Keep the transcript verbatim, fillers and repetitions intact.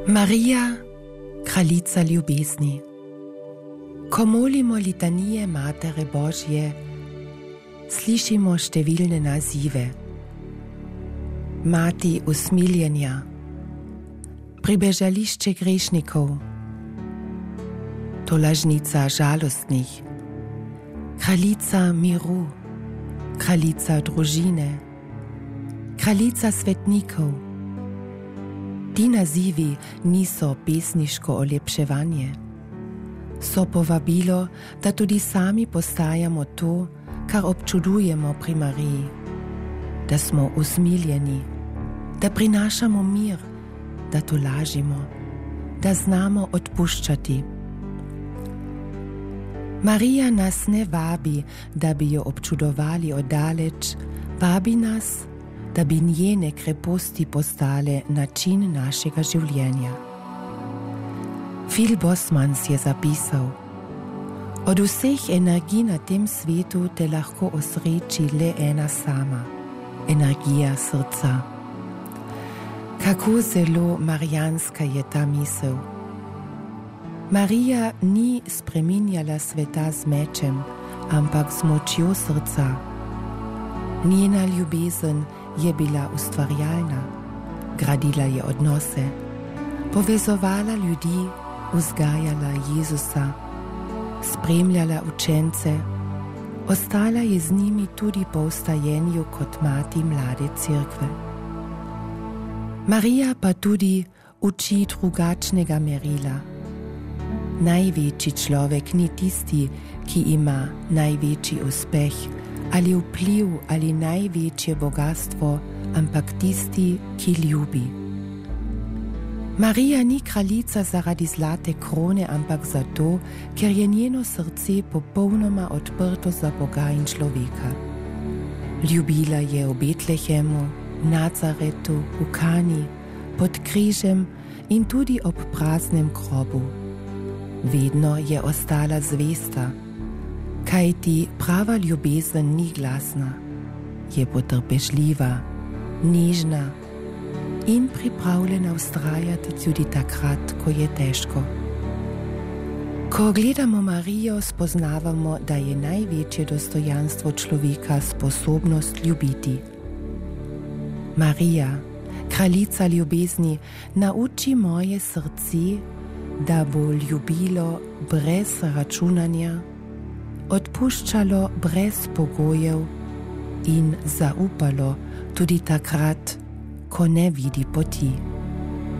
Marija, kraljica ljubezni. Ko molimo litanije Matere Božje, slišimo številne nazive. Mati usmiljenja, pribežališče grešnikov, tolažnica žalostnih, kraljica miru, kraljica družine, kraljica svetnikov. Ti nazivi niso pesniško olepševanje, so povabilo, da tudi sami postajamo to, kar občudujemo pri Mariji, da smo usmiljeni, da prinašamo mir, da tolažimo, da znamo odpuščati. Marija nas ne vabi, da bi jo občudovali oddaleč, vabi nas, da bi njene kreposti postale način našega življenja. Phil Bosmans je zapisal: od vseh energij na tem svetu te lahko osreči le ena sama, energija srca. Kako zelo marijanska je ta misel. Marija ni spreminjala sveta z mečem, ampak z močjo srca. Njena ljubezen je bila ustvarjalna, gradila je odnose, povezovala ljudi, vzgajala Jezusa, spremljala učence, ostala je z njimi tudi po vstajenju kot mati mlade cerkve. Marija pa tudi uči drugačnega merila. Največji človek ni tisti, ki ima največji uspeh ali vpliv ali največje bogatstvo, ampak tisti, ki ljubi. Marija ni kraljica zaradi zlate krone, ampak zato, ker je njeno srce popolnoma odprto za Boga in človeka. Ljubila je v Betlehemu, Nazaretu, v Kani, pod križem in tudi ob praznem grobu. Vedno je ostala zvesta, kajti prava ljubezen ni glasna, je potrpežljiva, nežna in pripravljena vztrajati tudi takrat, ko je težko. Ko gledamo Marijo, spoznavamo, da je največje dostojanstvo človeka sposobnost ljubiti. Marija, kraljica ljubezni, nauči moje srce, da bo ljubilo brez računanja, odpuščalo brez pogojev in zaupalo tudi takrat, ko ne vidi poti.